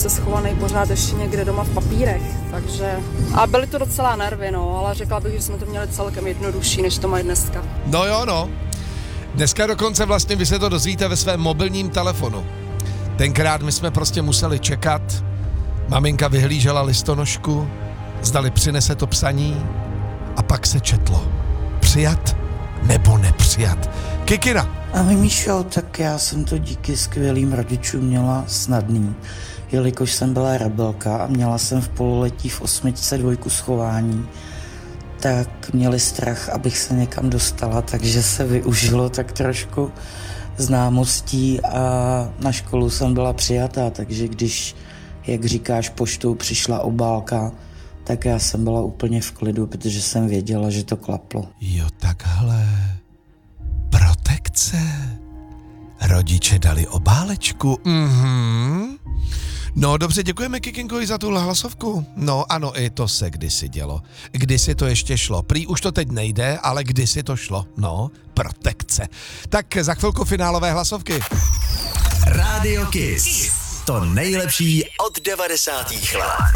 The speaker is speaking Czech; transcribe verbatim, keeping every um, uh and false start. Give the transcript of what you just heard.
sice schovaný pořád ještě někde doma v papírech, takže... A byly to docela nervy, no, ale řekla bych, že jsme to měli celkem jednodušší, než to mají dneska. No jo, no. Dneska dokonce vlastně vy se to dozvíte ve svém mobilním telefonu. Tenkrát my jsme prostě museli čekat, maminka vyhlížela listonošku, zdali přinese to psaní a pak se četlo. Přijat nebo nepřijat. Kikina. Ahoj Míšo, tak já jsem to díky skvělým rodičům měla snadný, jelikož jsem byla rebelka a měla jsem v pololetí v osmičce dvojku schování, tak měli strach, abych se někam dostala, takže se využilo tak trošku známostí a na školu jsem byla přijatá, takže když, jak říkáš, poštou přišla obálka, tak já jsem byla úplně v klidu, protože jsem věděla, že to klaplo. Jo, takhle. Protekce. Rodiče dali obálečku. Mhm. No dobře, děkujeme Kikinkovi za tuhle hlasovku. No ano, i to se kdysi dělo. Kdysi to ještě šlo. Prý už to teď nejde, ale kdysi to šlo. No, protekce. Tak za chvilku finálové hlasovky. Rádio Kiss. To nejlepší od devadesátých let.